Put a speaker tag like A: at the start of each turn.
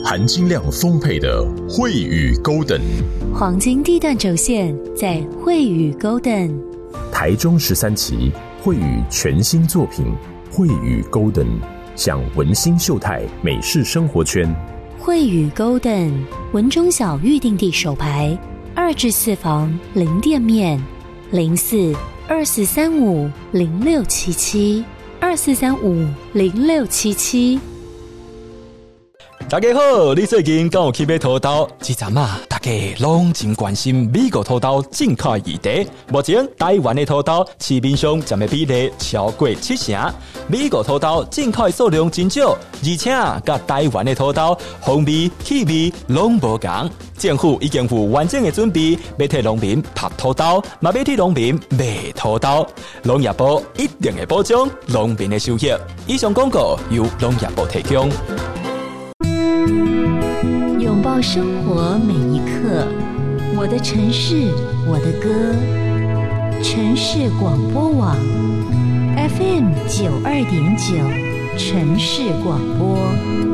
A: 含金量丰沛的惠宇 Golden，
B: 黄金地段轴线在惠宇 Golden，
A: 台中13期惠宇全新作品惠宇 Golden， 享文心秀泰美式生活圈。
B: 惠宇 Golden 文中小预定地首排，2至4房零店面，04-2435-0677，2435-0677。
C: 大家好，你最近敢有去买土豆？这阵啊，大家拢真关心美国土豆进口议题。目前台湾的土豆市面上占的比例超过70%，美国土豆进口的数量真少，而且甲台湾的土豆风味、气味拢无同。政府已经有完整的准备，要替农民拍土豆，嘛要替农民卖土豆。农业部一定会保障农民的收益。以上广告由农业部提供。
B: 拥抱生活每一刻，我的城市，我的歌。城市广播网 FM92.9，城市广播。